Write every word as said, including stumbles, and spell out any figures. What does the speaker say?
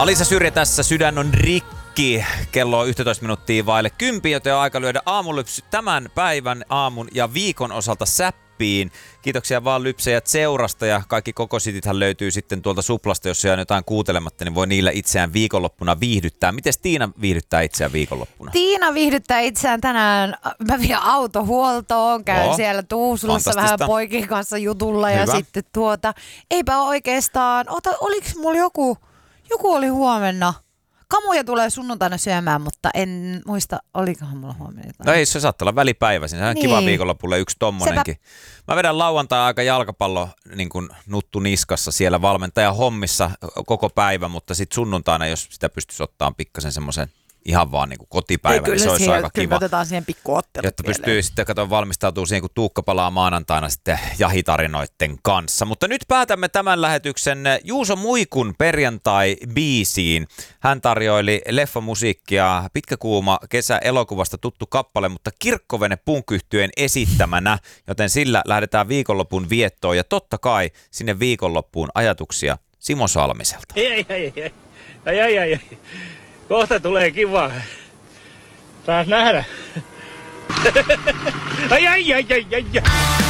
Alisa Syrjä tässä, sydän on rikki. Kello on yksitoista minuuttia vaille kympi, joten on aika lyödä aamulypsy tämän päivän, aamun ja viikon osalta säppiin. Kiitoksia vaan lypsejät seurasta ja kaikki kokositithän löytyy sitten tuolta Suplasta, jos jää jotain kuuntelematta, niin voi niillä itseään viikonloppuna viihdyttää. Miten Tiina viihdyttää itseään viikonloppuna? Tiina viihdyttää itseään tänään. Mä vien autohuoltoon, käyn oh, siellä Tuusulassa vähän poikien kanssa jutulla. Hyvä. Ja sitten tuota, eipä oikeastaan, ota, oliks mulla joku, joku oli huomenna. Kamuja tulee sunnuntaina syömään, mutta en muista, olikohan mulla huomenna jotain. No ei, se saattaa olla välipäiväisin. Se on niin. Kiva viikonlopulle yksi tommonenkin. Sepä... Mä vedän lauantai aika jalkapallo niin kuin nuttu niskassa siellä valmentajan hommissa koko päivä, mutta sitten sunnuntaina, jos sitä pystyisi ottaa pikkasen semmoisen ihan vaan niin kuin kotipäivä, niin se olisi siihen, aika kiva. Kyllä otetaan siihen pikkuottelut. Jotta pystyy vielä sitten katon valmistautumaan siihen, kun Tuukka palaa maanantaina sitten jahitarinoiden kanssa. Mutta nyt päätämme tämän lähetyksen Juuso Muikun perjantai-biisiin. Hän tarjoili leffamusiikkia Pitkäkuuma kesä-elokuvasta tuttu kappale, mutta Kirkkovene Punk-yhtyeen esittämänä, joten sillä lähdetään viikonlopun viettoon ja totta kai sinne viikonloppuun ajatuksia Simo Salmiselta. Ei, ei, ei, ei, ei, ei, ei. Kohta tulee kiva. Taas nähdä. Ai, ai, ai, ai, ai.